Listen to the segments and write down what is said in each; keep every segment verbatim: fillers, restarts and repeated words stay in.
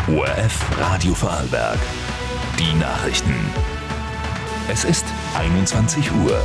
O R F Radio Vorarlberg. Die Nachrichten. Es ist einundzwanzig Uhr.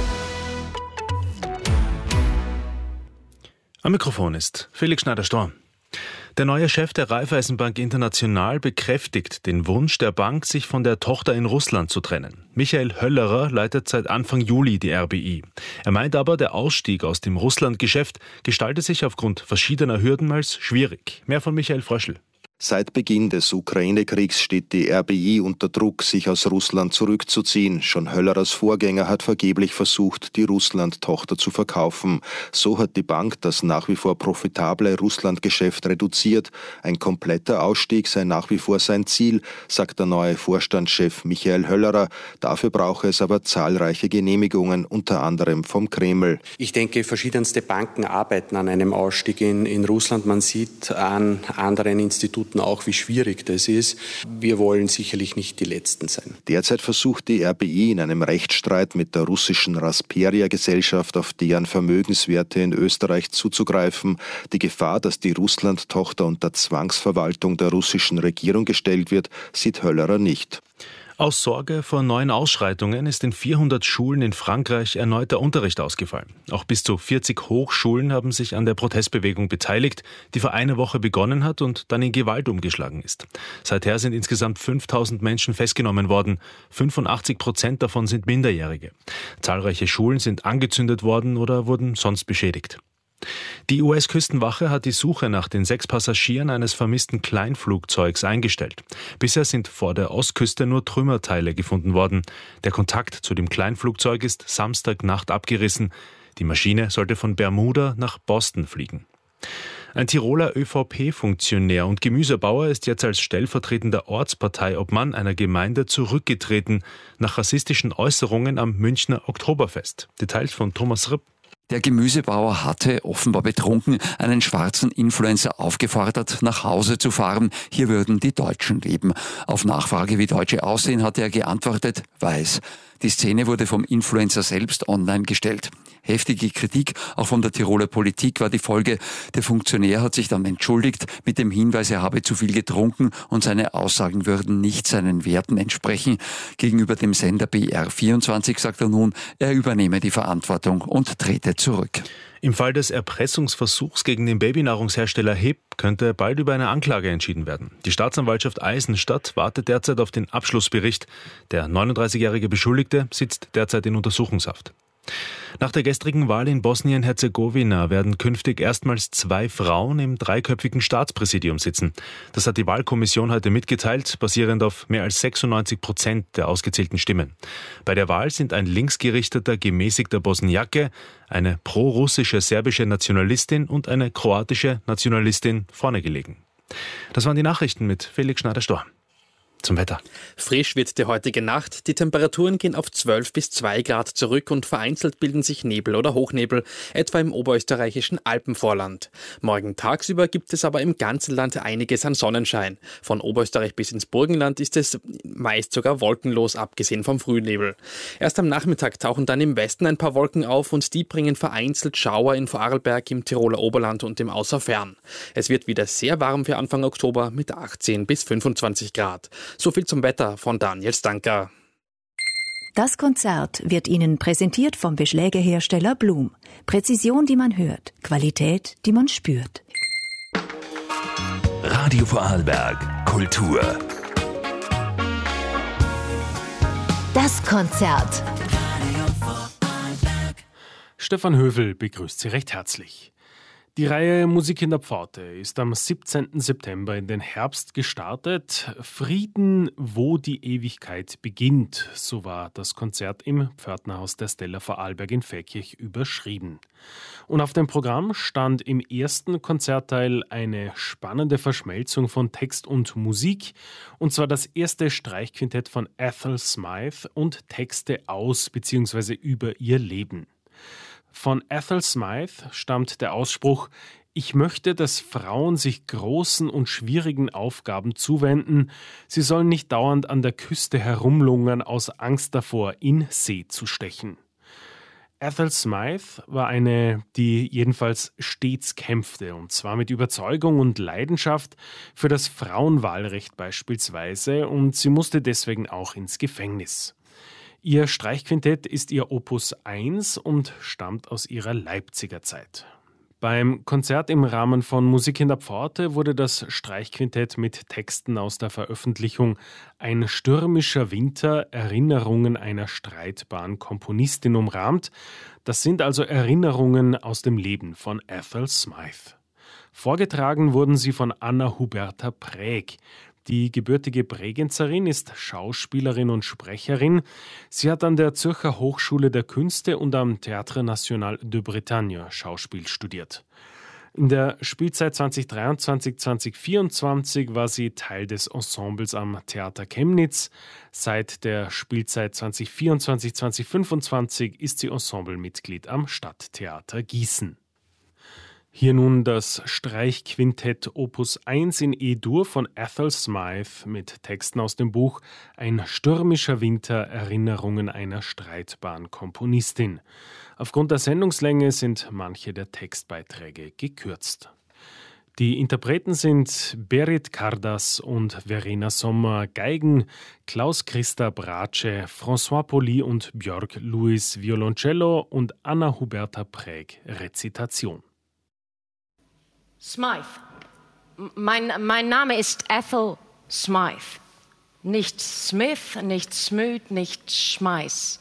Am Mikrofon ist Felix Schneider-Storm. Der neue Chef der Raiffeisenbank International bekräftigt den Wunsch der Bank, sich von der Tochter in Russland zu trennen. Michael Höllerer leitet seit Anfang Juli die R B I. Er meint aber, der Ausstieg aus dem Russlandgeschäft gestalte sich aufgrund verschiedener Hürden als schwierig. Mehr von Michael Fröschl. Seit Beginn des Ukraine-Kriegs steht die R B I unter Druck, sich aus Russland zurückzuziehen. Schon Höllerers Vorgänger hat vergeblich versucht, die Russland-Tochter zu verkaufen. So hat die Bank das nach wie vor profitable Russland-Geschäft reduziert. Ein kompletter Ausstieg sei nach wie vor sein Ziel, sagt der neue Vorstandschef Michael Höllerer. Dafür brauche es aber zahlreiche Genehmigungen, unter anderem vom Kreml. Ich denke, verschiedenste Banken arbeiten an einem Ausstieg in, in Russland. Man sieht an anderen Instituten auch, wie schwierig das ist. Wir wollen sicherlich nicht die Letzten sein. Derzeit versucht die R B I in einem Rechtsstreit mit der russischen Rasperia-Gesellschaft auf deren Vermögenswerte in Österreich zuzugreifen. Die Gefahr, dass die Russland-Tochter unter Zwangsverwaltung der russischen Regierung gestellt wird, sieht Höllerer nicht. Aus Sorge vor neuen Ausschreitungen ist in vierhundert Schulen in Frankreich erneut der Unterricht ausgefallen. Auch bis zu vierzig Hochschulen haben sich an der Protestbewegung beteiligt, die vor einer Woche begonnen hat und dann in Gewalt umgeschlagen ist. Seither sind insgesamt fünftausend Menschen festgenommen worden. fünfundachtzig Prozent davon sind Minderjährige. Zahlreiche Schulen sind angezündet worden oder wurden sonst beschädigt. Die U S-Küstenwache hat die Suche nach den sechs Passagieren eines vermissten Kleinflugzeugs eingestellt. Bisher sind vor der Ostküste nur Trümmerteile gefunden worden. Der Kontakt zu dem Kleinflugzeug ist Samstagnacht abgerissen. Die Maschine sollte von Bermuda nach Boston fliegen. Ein Tiroler Ö V P-Funktionär und Gemüsebauer ist jetzt als stellvertretender Ortsparteiobmann einer Gemeinde zurückgetreten nach rassistischen Äußerungen am Münchner Oktoberfest. Details von Thomas Ripp. Der Gemüsebauer hatte, offenbar betrunken, einen schwarzen Influencer aufgefordert, nach Hause zu fahren. Hier würden die Deutschen leben. Auf Nachfrage, wie Deutsche aussehen, hatte er geantwortet, weiß. Die Szene wurde vom Influencer selbst online gestellt. Heftige Kritik, auch von der Tiroler Politik, war die Folge. Der Funktionär hat sich dann entschuldigt mit dem Hinweis, er habe zu viel getrunken und seine Aussagen würden nicht seinen Werten entsprechen. Gegenüber dem Sender B R vierundzwanzig sagt er nun, er übernehme die Verantwortung und trete zurück. Im Fall des Erpressungsversuchs gegen den Babynahrungshersteller H I P könnte bald über eine Anklage entschieden werden. Die Staatsanwaltschaft Eisenstadt wartet derzeit auf den Abschlussbericht. Der neununddreißigjährige Beschuldigte sitzt derzeit in Untersuchungshaft. Nach der gestrigen Wahl in Bosnien-Herzegowina werden künftig erstmals zwei Frauen im dreiköpfigen Staatspräsidium sitzen. Das hat die Wahlkommission heute mitgeteilt, basierend auf mehr als sechsundneunzig Prozent der ausgezählten Stimmen. Bei der Wahl sind ein linksgerichteter, gemäßigter Bosniake, eine pro-russische serbische Nationalistin und eine kroatische Nationalistin vorne gelegen. Das waren die Nachrichten mit Felix Schneider-Storm. Zum Wetter. Frisch wird die heutige Nacht. Die Temperaturen gehen auf zwölf bis zwei Grad zurück und vereinzelt bilden sich Nebel oder Hochnebel, etwa im oberösterreichischen Alpenvorland. Morgen tagsüber gibt es aber im ganzen Land einiges an Sonnenschein. Von Oberösterreich bis ins Burgenland ist es meist sogar wolkenlos, abgesehen vom Frühnebel. Erst am Nachmittag tauchen dann im Westen ein paar Wolken auf und die bringen vereinzelt Schauer in Vorarlberg, im Tiroler Oberland und im Außerfern. Es wird wieder sehr warm für Anfang Oktober mit achtzehn bis fünfundzwanzig Grad. So viel zum Wetter von Daniel Stanker. Das Konzert wird Ihnen präsentiert vom Beschlägehersteller Blum. Präzision, die man hört. Qualität, die man spürt. Radio Vorarlberg. Kultur. Das Konzert. Stefan Hövel begrüßt Sie recht herzlich. Die Reihe Musik in der Pforte ist am siebzehnten September in den Herbst gestartet. Frieden, wo die Ewigkeit beginnt, so war das Konzert im Pförtnerhaus der Stella Vorarlberg in Feldkirch überschrieben. Und auf dem Programm stand im ersten Konzertteil eine spannende Verschmelzung von Text und Musik, und zwar das erste Streichquintett von Ethel Smythe und Texte aus bzw. über ihr Leben. Von Ethel Smythe stammt der Ausspruch: Ich möchte, dass Frauen sich großen und schwierigen Aufgaben zuwenden. Sie sollen nicht dauernd an der Küste herumlungern aus Angst davor, in See zu stechen. Ethel Smyth war eine, die jedenfalls stets kämpfte, und zwar mit Überzeugung und Leidenschaft für das Frauenwahlrecht beispielsweise, und sie musste deswegen auch ins Gefängnis. Ihr Streichquintett ist ihr Opus eins und stammt aus ihrer Leipziger Zeit. Beim Konzert im Rahmen von Musik in der Pforte wurde das Streichquintett mit Texten aus der Veröffentlichung Ein stürmischer Winter, Erinnerungen einer streitbaren Komponistin umrahmt. Das sind also Erinnerungen aus dem Leben von Ethel Smyth. Vorgetragen wurden sie von Anna Huberta Präg. Die gebürtige Bregenzerin ist Schauspielerin und Sprecherin. Sie hat an der Zürcher Hochschule der Künste und am Théâtre National de Bretagne Schauspiel studiert. In der Spielzeit zwanzig dreiundzwanzig bis zwanzig vierundzwanzig war sie Teil des Ensembles am Theater Chemnitz. Seit der Spielzeit zwanzig vierundzwanzig bis zwanzig fünfundzwanzig ist sie Ensemblemitglied am Stadttheater Gießen. Hier nun das Streichquintett Opus eins in E-Dur von Ethel Smyth mit Texten aus dem Buch Ein stürmischer Winter, Erinnerungen einer streitbaren Komponistin. Aufgrund der Sendungslänge sind manche der Textbeiträge gekürzt. Die Interpreten sind Berit Kardas und Verena Sommer Geigen, Klaus-Christa Bratsche, François Poli und Björk Louis Violoncello und Anna Huberta Präg Rezitation. Smyth. Mein, mein Name ist Ethel Smyth. Nicht Smith, nicht Smooth, nicht Schmeiß.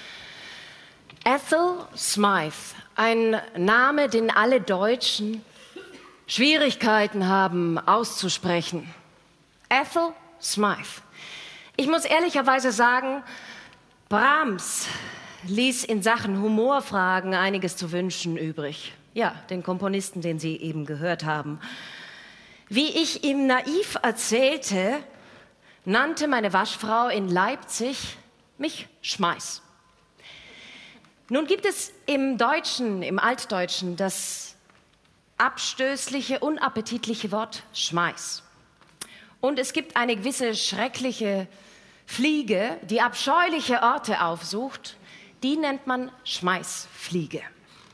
Ethel Smyth. Ein Name, den alle Deutschen Schwierigkeiten haben auszusprechen. Ethel Smyth. Ich muss ehrlicherweise sagen, Brahms ließ in Sachen Humorfragen einiges zu wünschen übrig. Ja, den Komponisten, den Sie eben gehört haben. Wie ich ihm naiv erzählte, nannte meine Waschfrau in Leipzig mich Schmeiß. Nun gibt es im Deutschen, im Altdeutschen, das abstößliche, unappetitliche Wort Schmeiß. Und es gibt eine gewisse schreckliche Fliege, die abscheuliche Orte aufsucht, die nennt man Schmeißfliege.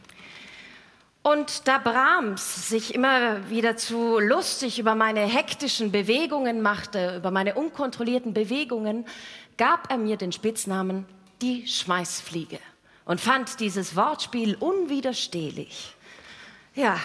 Und da Brahms sich immer wieder zu lustig über meine hektischen Bewegungen machte, über meine unkontrollierten Bewegungen, gab er mir den Spitznamen die Schmeißfliege und fand dieses Wortspiel unwiderstehlich. Ja,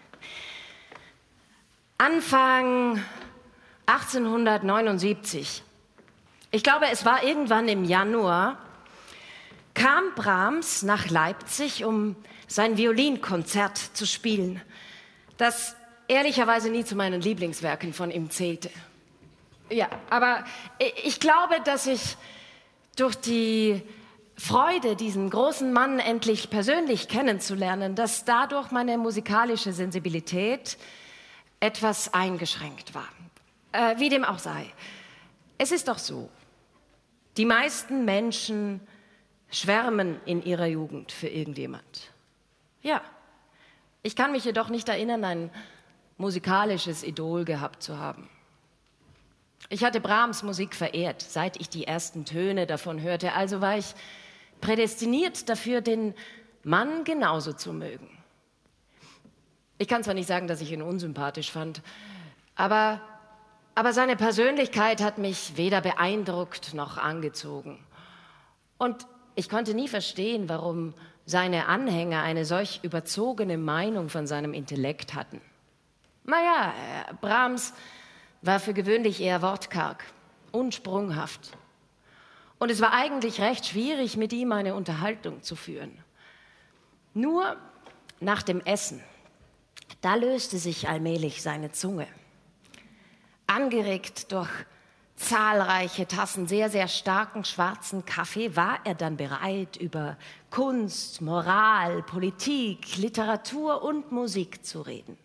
Anfang achtzehnhundertneunundsiebzig, ich glaube, es war irgendwann im Januar, kam Brahms nach Leipzig, um sein Violinkonzert zu spielen, das ehrlicherweise nie zu meinen Lieblingswerken von ihm zählte. Ja, aber ich glaube, dass ich durch die Freude, diesen großen Mann endlich persönlich kennenzulernen, dass dadurch meine musikalische Sensibilität etwas eingeschränkt war. Äh, wie dem auch sei. Es ist doch so, die meisten Menschen schwärmen in ihrer Jugend für irgendjemand. Ja, ich kann mich jedoch nicht erinnern, ein musikalisches Idol gehabt zu haben. Ich hatte Brahms Musik verehrt, seit ich die ersten Töne davon hörte, also war ich prädestiniert dafür, den Mann genauso zu mögen. Ich kann zwar nicht sagen, dass ich ihn unsympathisch fand, aber, aber seine Persönlichkeit hat mich weder beeindruckt noch angezogen. Und ich konnte nie verstehen, warum seine Anhänger eine solch überzogene Meinung von seinem Intellekt hatten. Naja, Brahms war für gewöhnlich eher wortkarg, unsprunghaft. Und es war eigentlich recht schwierig, mit ihm eine Unterhaltung zu führen. Nur nach dem Essen, da löste sich allmählich seine Zunge. Angeregt durch zahlreiche Tassen sehr, sehr starken schwarzen Kaffee war er dann bereit, über Kunst, Moral, Politik, Literatur und Musik zu reden.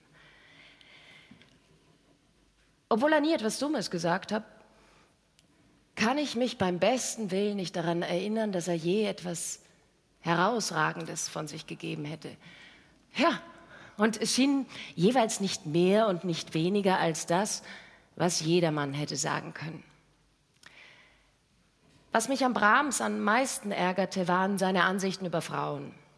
Obwohl er nie etwas Dummes gesagt hat, kann ich mich beim besten Willen nicht daran erinnern, dass er je etwas Herausragendes von sich gegeben hätte. Ja, und es schien jeweils nicht mehr und nicht weniger als das, was jedermann hätte sagen können. Was mich an Brahms am meisten ärgerte, waren seine Ansichten über Frauen.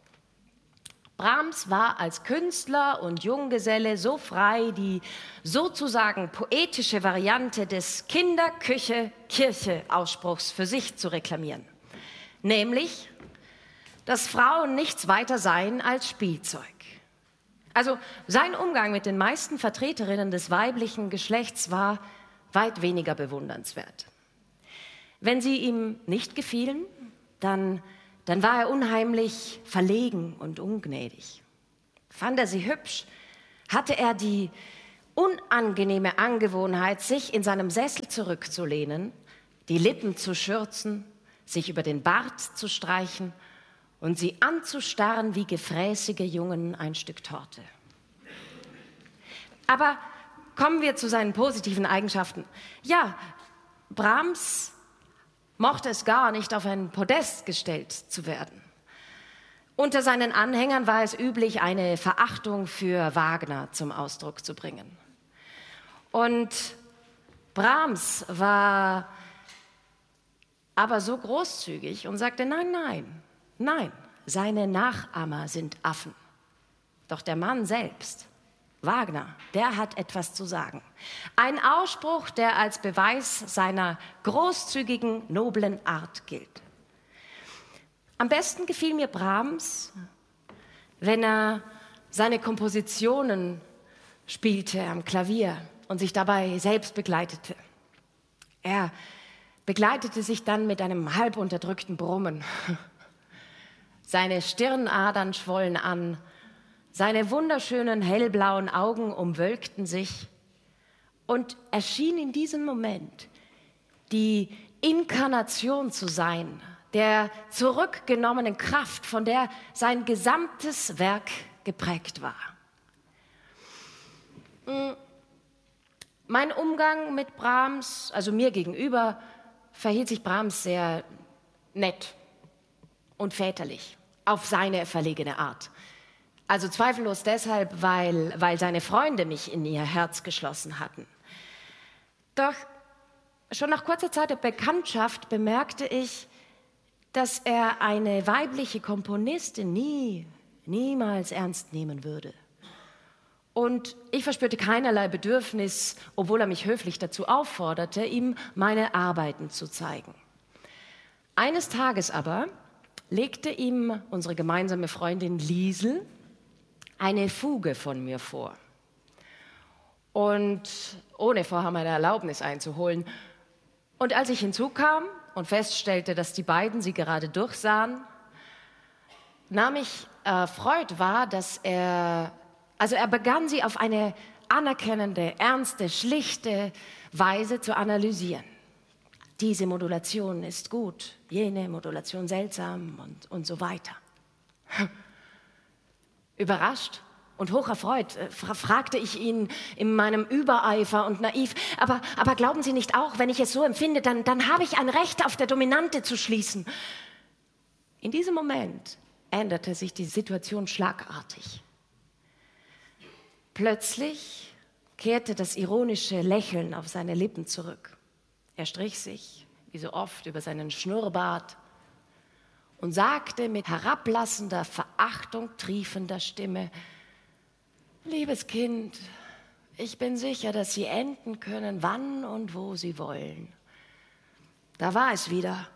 Brahms war als Künstler und Junggeselle so frei, die sozusagen poetische Variante des Kinder-Küche-Kirche-Ausspruchs für sich zu reklamieren. Nämlich, dass Frauen nichts weiter seien als Spielzeug. Also sein Umgang mit den meisten Vertreterinnen des weiblichen Geschlechts war weit weniger bewundernswert. Wenn sie ihm nicht gefielen, dann, dann war er unheimlich verlegen und ungnädig. Fand er sie hübsch, hatte er die unangenehme Angewohnheit, sich in seinem Sessel zurückzulehnen, die Lippen zu schürzen, sich über den Bart zu streichen und sie anzustarren wie gefräßige Jungen ein Stück Torte. Aber kommen wir zu seinen positiven Eigenschaften. Ja, Brahms mochte es gar nicht, auf ein Podest gestellt zu werden. Unter seinen Anhängern war es üblich, eine Verachtung für Wagner zum Ausdruck zu bringen. Und Brahms war aber so großzügig und sagte, nein, nein, nein, seine Nachahmer sind Affen. Doch der Mann selbst, Wagner, der hat etwas zu sagen. Ein Ausspruch, der als Beweis seiner großzügigen, noblen Art gilt. Am besten gefiel mir Brahms, wenn er seine Kompositionen spielte am Klavier und sich dabei selbst begleitete. Er begleitete sich dann mit einem halb unterdrückten Brummen. Seine Stirnadern schwollen an, seine wunderschönen hellblauen Augen umwölkten sich und er schien in diesem Moment die Inkarnation zu sein, der zurückgenommenen Kraft, von der sein gesamtes Werk geprägt war. Mein Umgang mit Brahms, also mir gegenüber, verhielt sich Brahms sehr nett und väterlich, auf seine verlegene Art. Also zweifellos deshalb, weil, weil seine Freunde mich in ihr Herz geschlossen hatten. Doch schon nach kurzer Zeit der Bekanntschaft bemerkte ich, dass er eine weibliche Komponistin nie, niemals ernst nehmen würde. Und ich verspürte keinerlei Bedürfnis, obwohl er mich höflich dazu aufforderte, ihm meine Arbeiten zu zeigen. Eines Tages aber legte ihm unsere gemeinsame Freundin Liesel eine Fuge von mir vor. Und ohne vorher meine Erlaubnis einzuholen. Und als ich hinzukam und feststellte, dass die beiden sie gerade durchsahen, nahm ich erfreut wahr, dass er, also er begann sie auf eine anerkennende, ernste, schlichte Weise zu analysieren. Diese Modulation ist gut, jene Modulation seltsam und, und so weiter. Überrascht und hocherfreut äh, fra- fragte ich ihn in meinem Übereifer und naiv, aber, aber glauben Sie nicht auch, wenn ich es so empfinde, dann, dann habe ich ein Recht, auf der Dominante zu schließen. In diesem Moment änderte sich die Situation schlagartig. Plötzlich kehrte das ironische Lächeln auf seine Lippen zurück. Er strich sich, wie so oft, über seinen Schnurrbart und sagte mit herablassender, Verachtung triefender Stimme, liebes Kind, ich bin sicher, dass Sie enden können, wann und wo Sie wollen. Da war es wieder.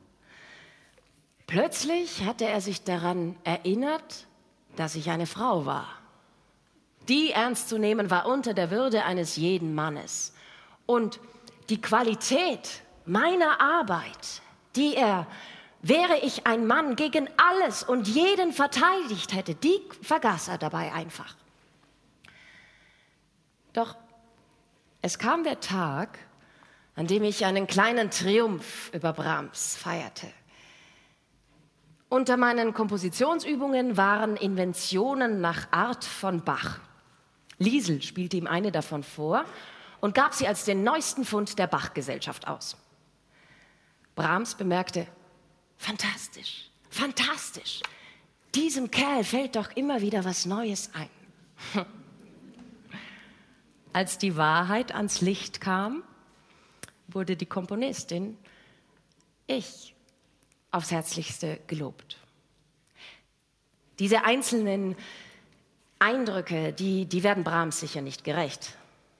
Plötzlich hatte er sich daran erinnert, dass ich eine Frau war. Die ernst zu nehmen war unter der Würde eines jeden Mannes. Und die Qualität meiner Arbeit, die er, wäre ich ein Mann, gegen alles und jeden verteidigt hätte, die vergaß er dabei einfach. Doch es kam der Tag, an dem ich einen kleinen Triumph über Brahms feierte. Unter meinen Kompositionsübungen waren Inventionen nach Art von Bach. Liesel spielte ihm eine davon vor und gab sie als den neuesten Fund der Bach-Gesellschaft aus. Brahms bemerkte, fantastisch, fantastisch, diesem Kerl fällt doch immer wieder was Neues ein. Als die Wahrheit ans Licht kam, wurde die Komponistin, ich, aufs Herzlichste gelobt. Diese einzelnen Eindrücke, die, die werden Brahms sicher nicht gerecht.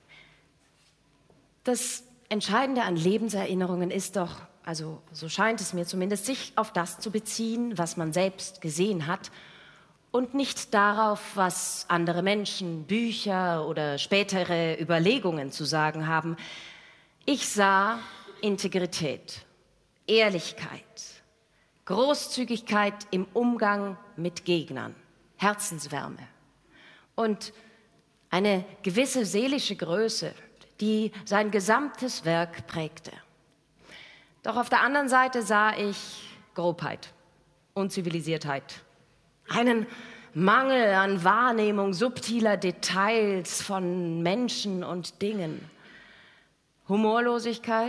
Das Entscheidende an Lebenserinnerungen ist doch, also so scheint es mir zumindest, sich auf das zu beziehen, was man selbst gesehen hat und nicht darauf, was andere Menschen, Bücher oder spätere Überlegungen zu sagen haben. Ich sah Integrität, Ehrlichkeit, Großzügigkeit im Umgang mit Gegnern, Herzenswärme und eine gewisse seelische Größe, die sein gesamtes Werk prägte. Doch auf der anderen Seite sah ich Grobheit, Unzivilisiertheit, einen Mangel an Wahrnehmung subtiler Details von Menschen und Dingen, Humorlosigkeit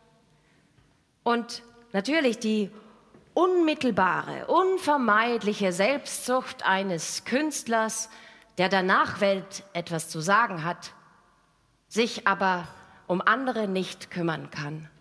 und natürlich die unmittelbare, unvermeidliche Selbstsucht eines Künstlers, der der Nachwelt etwas zu sagen hat, sich aber um andere nicht kümmern kann.